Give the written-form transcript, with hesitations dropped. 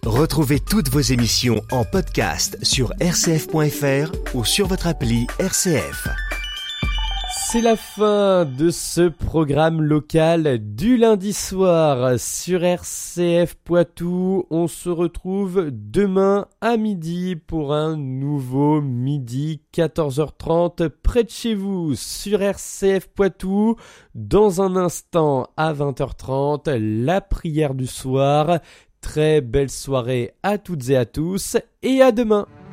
Retrouvez toutes vos émissions en podcast sur rcf.fr ou sur votre appli RCF. C'est la fin de ce programme local du lundi soir sur RCF Poitou. On se retrouve demain à midi pour un nouveau midi 14h30 près de chez vous sur RCF Poitou. Dans un instant à 20h30, la prière du soir. Très belle soirée à toutes et à tous et à demain.